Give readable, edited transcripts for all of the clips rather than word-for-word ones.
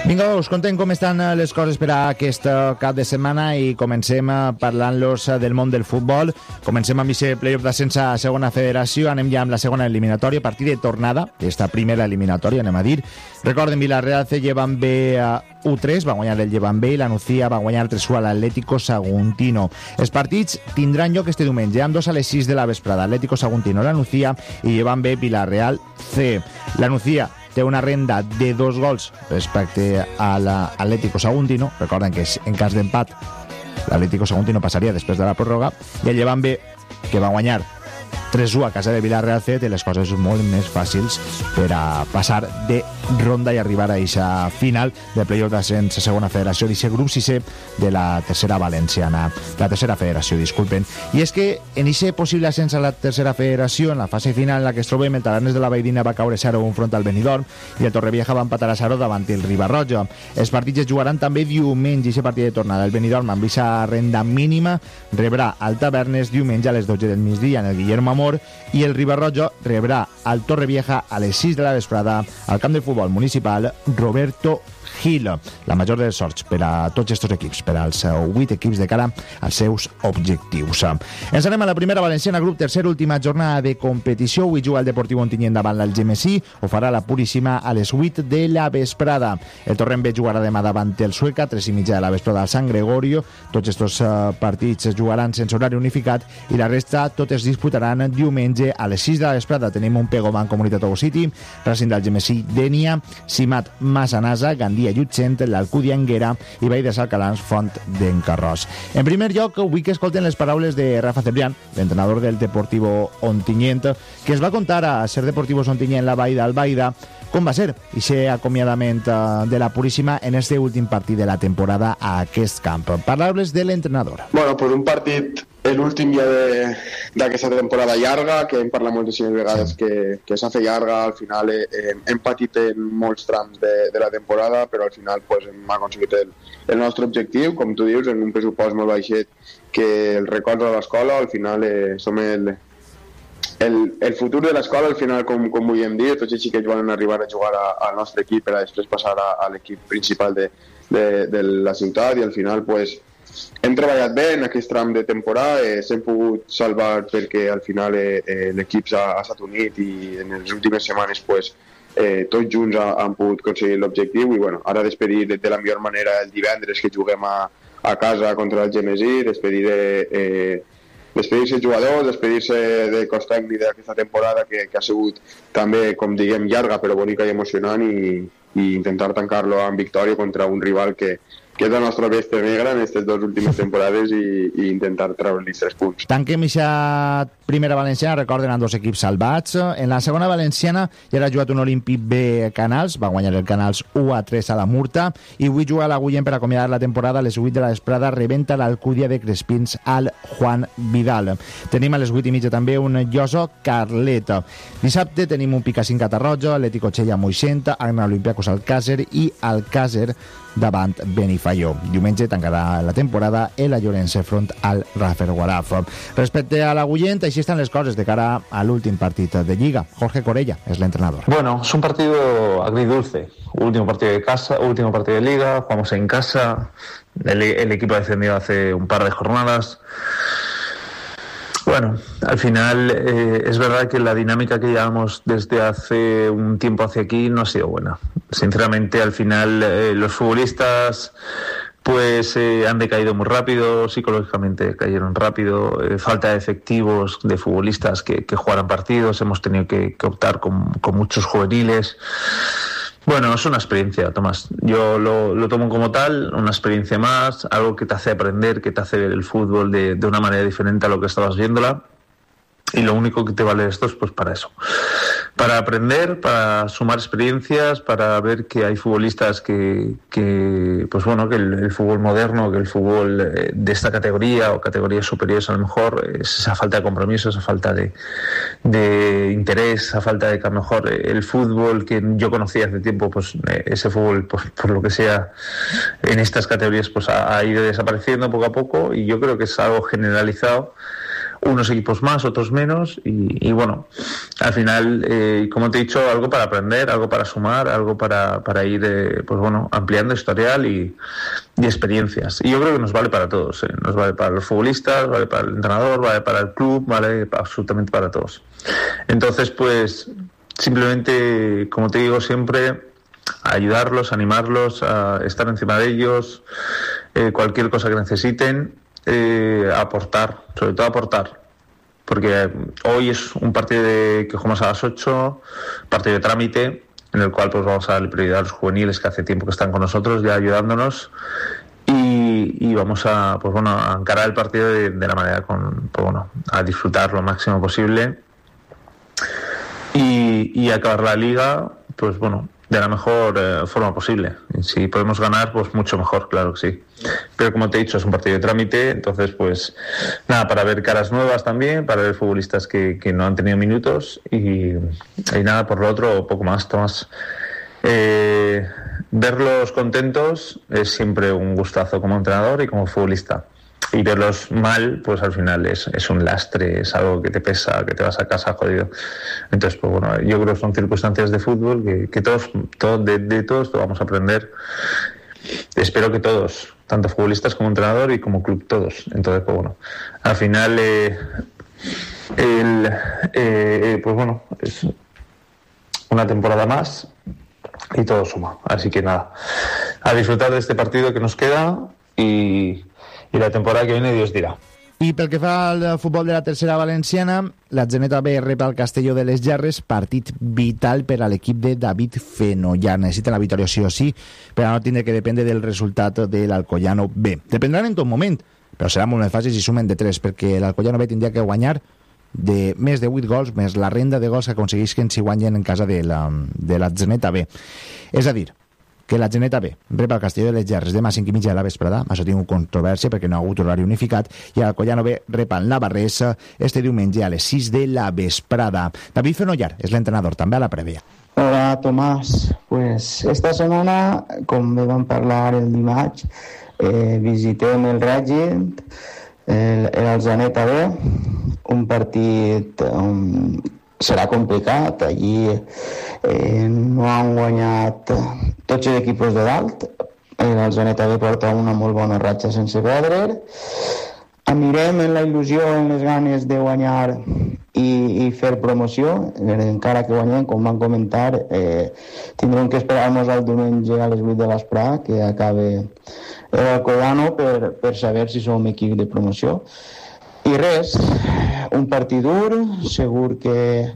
Vinga, us contem com estan les coses per a aquest cap de setmana i comencem parlant-los del món del futbol. Comencem amb aquest playoff d'ascens a segona federació, anem ja amb la segona eliminatòria, partit de tornada, aquesta primera eliminatòria, anem a dir. Recorden, Villarreal C llevan B a U3, va guanyar el llevan B i la Nucía va guanyar el 3-1 a l'Atlético Saguntino. Els partits tindran lloc este diumenge, amb 2 a les 6 de la vesprada, Atlético Saguntino, la Nucía, i llevan B Villarreal C. La Nucía té una renda de 2 gols respecte a l'Atlético Saguntino. Recorden que en cas d'empat l'Atlético Saguntino passaria després de la pròrroga, i el llevan B, que va guanyar 3-1 a casa de Villarreal C, té les coses molt més fàcils per a passar de ronda i arribar a aquesta final de playoff d'ascens a segona federació, d'aquest grup 6è de la tercera valenciana, la tercera federació, disculpen. I és que en aquest possible ascens a la tercera federació, en la fase final en la que es trobem, el Talanes de la Baidina va caure 0-1 front al Benidorm i el Torrevieja va empatar a 0 davant el Ribarroja. Els partits es jugaran també diumenge, aquest partit de tornada. El Benidorm, amb aquesta renda mínima, rebrà al Tavernes diumenge a les 12 del migdia en el Guillermo Amor, i el Ribarroja rebrà al Torrevieja a les 6 de la vesprada al camp de futbol municipal Roberto Gil. La major dels sorts per a tots aquests equips, per als 8 equips de cara als seus objectius. Ens anem a la primera valenciana, grup tercer, última jornada de competició. Avui juga el Deportiu Ontinyent davant l'Algemesí, ho farà la Puríssima a les 8 de la vesprada. El Torrent B jugarà demà davant el Sueca, 3:30 de la vesprada al San Gregorio. Tots aquests partits es jugaran sense horari unificat i la resta totes es disputaran diumenge a les 6 de la vesprada. Tenim un Pegoman Comunitat Obo City, Racing d'Algemesí Dènia, Simat Massanassa, Gandia Llutxent, l'Alcúdia Anguera i Vall de Salcalans Font d'en Carròs. En primer lloc, vull que escolten les paraules de Rafa Cebrián, l'entrenador del Deportivo Ontinyent, que es va contar a Ser Deportivos Ontinyent la Vall d'Albaida com va ser aquest acomiadament de la Puríssima en este últim partit de la temporada a aquest camp. Paraules de l'entrenador. Bueno, pues un partit, l'últim ja d'aquesta temporada llarga, que hem parlat moltíssimes vegades que s'ha fet llarga. Al final hem patit en molts trams de la temporada, però al final pues, hem aconseguit el nostre objectiu, com tu dius, en un pressupost molt baixet, que el records a l'escola. Al final som el futur de l'escola, al final, com volíem dir. Tots els xiquets volen arribar a jugar al nostre equip per a després passar a l'equip principal de la ciutat, i al final pues, hem treballat bé en aquest tram de temporada, s'hem pogut salvar perquè al final l'equip s'ha estat unit i en les últimes setmanes pues, tots junts han pogut aconseguir l'objectiu. I bueno, ara despedir de la millor manera el divendres, que juguem a casa contra el Gemesí, despedir-se els jugadors, despedir-se del cos tècnic d'aquesta temporada que ha sigut també, com diguem, llarga però bonica i emocionant, i intentar tancar-lo amb victòria contra un rival que és la nostra bèstia negra en aquestes 2 últimes temporades, i intentar treure-li 3 punts. Tanquem aquesta primera valenciana, recorden, amb 2 equips salvats. En la segona valenciana ja ha jugat un Olímpic B Canals, va guanyar el Canals 1-3 a la Murta, i avui juga a l'Agullent per acomiadar la temporada a les 8 de la vesprada, rebenta l'Alcúdia de Crespins al Juan Vidal. Tenim a les 8:30 també un Lloso Carlet. Dissabte tenim un Picassín Catarroja, Atlético Chella Moixent, Agna Olympiacos Alcàsser i Alcàsser davant Benifaió. Diumenge tancarà la temporada el Llorenç front al Rafelguaraf. Respecte a l'Agullent, així estan les coses de cara a l'últim partit de Lliga. Jorge Corella es l'entrenador. Bueno, es un partido agridulce. Último partido de casa, último partido de Liga, jugamos en casa. El equipo ha descendido hace un par de jornadas. Bueno, al final es verdad que la dinámica que llevamos desde hace un tiempo hacia aquí no ha sido buena. Sinceramente, al final los futbolistas pues han decaído muy rápido, psicológicamente cayeron rápido, falta de efectivos de futbolistas que jugaran partidos, hemos tenido que optar con muchos juveniles. Bueno, es una experiencia, Tomás. Yo lo tomo como tal, una experiencia más, algo que te hace aprender, que te hace ver el fútbol de una manera diferente a lo que estabas viéndola. Y lo único que te vale esto es pues para eso, para aprender, para sumar experiencias, para ver que hay futbolistas que pues bueno, que el fútbol moderno, que el fútbol de esta categoría o categorías superiores a lo mejor es esa falta de compromiso, esa falta de interés, esa falta de que a lo mejor el fútbol que yo conocía hace tiempo, pues ese fútbol, pues por lo que sea, en estas categorías pues ha ido desapareciendo poco a poco, y yo creo que es algo generalizado. unos equipos más, otros menos, y bueno, al final, como te he dicho, algo para aprender, algo para sumar, algo para ir pues bueno, ampliando historial y experiencias. Y yo creo que nos vale para todos, nos vale para los futbolistas, vale para el entrenador, vale para el club, vale absolutamente para todos. Entonces, pues simplemente, como te digo siempre, ayudarlos, animarlos, a estar encima de ellos, cualquier cosa que necesiten, aportar, sobre todo aportar, porque hoy es un partido que jugamos a las 8, partido de trámite, en el cual pues vamos a darle prioridad a los juveniles que hace tiempo que están con nosotros ya ayudándonos, y vamos a pues bueno, a encarar el partido de la manera pues bueno, a disfrutar lo máximo posible y acabar la liga pues bueno, de la mejor forma posible. Y si podemos ganar, pues mucho mejor, claro que sí. Pero como te he dicho, es un partido de trámite, entonces pues nada, para ver caras nuevas también, para ver futbolistas que no han tenido minutos y nada, por lo otro, poco más, Tomás. Verlos contentos es siempre un gustazo como entrenador y como futbolista. Y verlos mal, pues al final es un lastre, es algo que te pesa, que te vas a casa jodido. Entonces, pues bueno, yo creo que son circunstancias de fútbol que todos de todos vamos a aprender. Espero que todos, tanto futbolistas como entrenador y como club, todos. Entonces, pues bueno, al final, pues bueno, es una temporada más y todo suma. Así que nada, a disfrutar de este partido que nos queda y la temporada que viene Dios dirà. I pel que fa al futbol de la tercera valenciana, la Geneta B rep al Castelló de les Gerres, partit vital per a l'equip de David Fenollar. Necessita la victòria sí o sí per a no tindre que dependre del resultat de l'Alcoyano B. Dependran en tot moment, però serà molt més fàcil si sumen de 3, perquè l'Alcoyano B tindria que guanyar de més de 8 gols, més la renda de gols que aconseguisquen si guanyen en casa de la Geneta B. És a dir, que la Geneta B rep al Castelló de les Gerres demà a 5:30 de la vesprada. Això ha tingut controvèrsia perquè no ha hagut horari unificat, i l'Alcoyano B rep al Navarrés este diumenge a les 6 de la vesprada. David Fenollar és l'entrenador, també a la prèvia. Hola Tomàs, pues esta setmana, com vam parlar el dimarts, visitem el Règim, el Geneta B, un partit serà complicat. Allí no han guanyat tots els equips de dalt. El Geneta B porta una molt bona ratxa sense perdre. Anirem en la il·lusió, en les ganes de guanyar i fer promoció. Encara que guanyem, com van comentar, tindrem que esperar-nos al diumenge a les 8 de l'esprà que acabe l'Alcoyano per saber si som equip de promoció. I res, un partit dur, segur que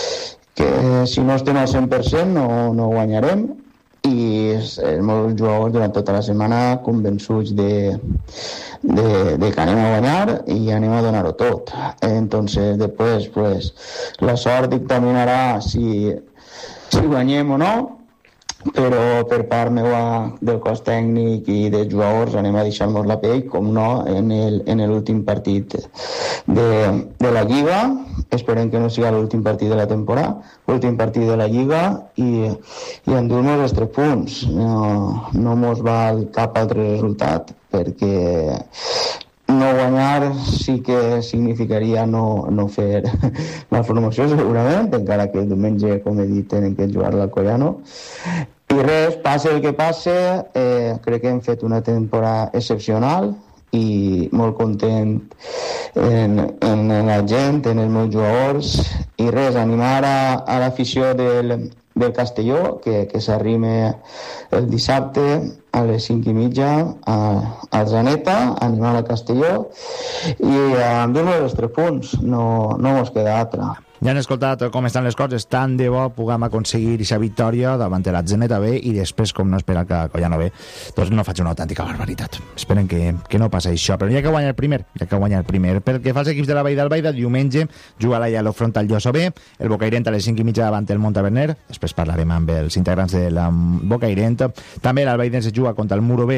si no estem al 100% no guanyarem, i els meus jugadors durant tota la setmana convençuts de que anem a guanyar i anem a donar-ho tot. Entonces, després, pues, la sort dictaminarà si guanyem o no, però per part meva, del cos tècnic i dels jugadors, anem a deixar-nos la pell, com no, en l'últim partit de la Lliga. Esperem que no sigui l'últim partit de la temporada, l'últim partit de la Lliga, i endur-nos els 3 punts. No mos val cap altre resultat, perquè no guanyar sí que significaria no fer la formació, segurament, encara que el diumenge, com he dit, tenen que jugar l'Alcoyano. I res, passe el que passe, crec que hem fet una temporada excepcional i molt content en la gent, en els meus jugadors. I res, animar a l'afició del Castelló, que s'arrime el dissabte a les 5:30 al Geneta, animar a Castelló i endur-nos els 3 punts, no mos queda altra. Ja han escoltat com estan les coses. Tant de bo puguem aconseguir aquesta victòria davant de la Geneta B, i després, com no espera que Alcoyano B, doncs no faig una autèntica barbaritat. Esperen que no passi això, però hi ha que guanyar el primer, Pel que fa als equips de la Vall d'Albaida, diumenge juga la Ialo front al Lloso B, el Bocairent a les 5:30 davant el Montaverner. Després parlarem amb els integrants de la Bocairent. També l'Albaidense juga contra el Muro B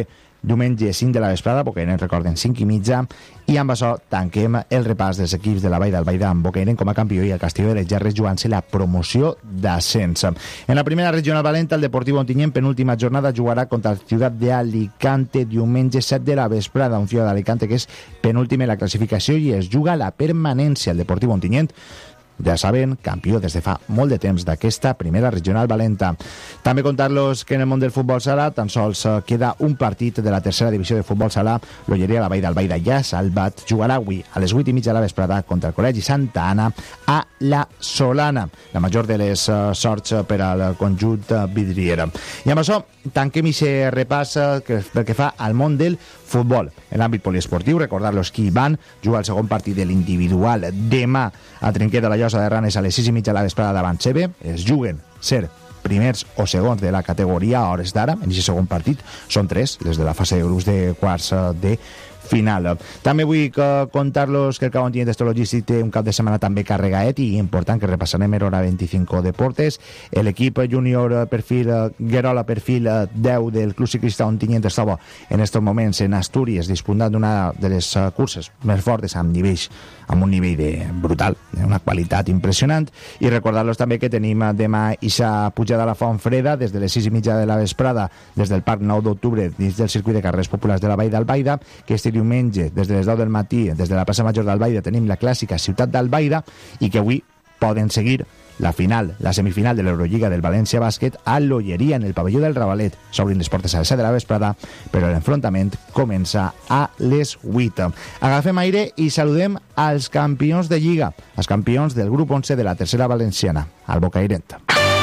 diumenge 5 de la vesprada, Bocairent, recorden, 5:30, i amb això tanquem el repàs dels equips de la Vall d'Albaida amb Bocairent com a campió i el Castelló de les Gerres jugant-se la promoció d'ascens. En la primera regional valenta, el Deportivo Ontinyent, penúltima jornada, jugarà contra el Ciutat de Alicante diumenge 7 de la vesprada, un Ciutat d'Alicante que és penúltim en la classificació i es juga la permanència. El Deportivo Ontinyent, ja saben, campió des de fa molt de temps d'aquesta primera regional valenta. També contar-los que en el món del futbol sala tan sols queda un partit de la tercera divisió de futbol sala. L'Olleria La Vall d'Albaida ja salvat jugarà avui a les 8:30 de la vesprada contra el Col·legi Santa Anna a la Solana. La major de les sorts per al conjunt vidriera. I amb això tanquem i repàs pel que fa al món del futbol. En l'àmbit poliesportiu, recordar-los que van jugar el segon partit de l'individual demà a Trinquet de la Llosa de Ranes a les 6:30 de la vesprada davant Sebe. Es juguen ser primers o segons de la categoria a hores d'ara. En aquest segon partit són 3, les de la fase de grups de quarts de final. També vull contar-los que el Cabo Ontinyent Logístic té un cap de setmana també carregaet i important, que repassarem en hora 25 deportes. L'equip júnior perfil Guerola, perfil 10 del Club Ciclista Ontinyent es troba en aquests moments en Astúries disputant una de les curses més fortes amb un nivell brutal, una qualitat impressionant. I recordar-los també que tenim demà ixa pujada a la Font Freda des de les 6:30 de la vesprada des del Parc 9 d'Octubre dins del circuit de carrers populars de la Vall d'Albaida, que este diumenge des de les 10 del matí des de la plaça Major d'Albaida tenim la clàssica Ciutat d'Albaida i que avui poden seguir la semifinal de l'Eurolliga del València Bàsquet a l'Olleria en el pavelló del Ravalet. S'obrin les portes a les 7 de la vesprada, però l'enfrontament comença a les 8. Agafem aire i saludem als campions de Lliga, els campions del grup 11 de la tercera valenciana, al Bocairent.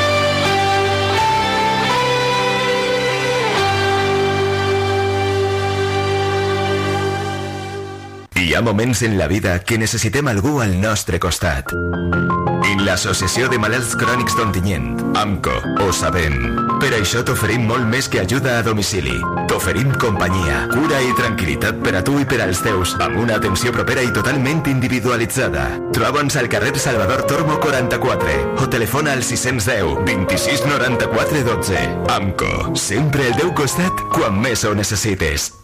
Hi ha moments en la vida que necessitem algú al nostre costat. En l'Associació de Malalts Crònics d'Ontinyent, AMCO, ho sabem. Per això t'oferim molt més que ajuda a domicili. T'oferim companyia, cura i tranquil·litat per a tu i per als teus, amb una atenció propera i totalment individualitzada. Troba'ns al carrer Salvador Tormo 44 o telefona al 610 26 94 12. AMCO, sempre al teu costat quan més ho necessites.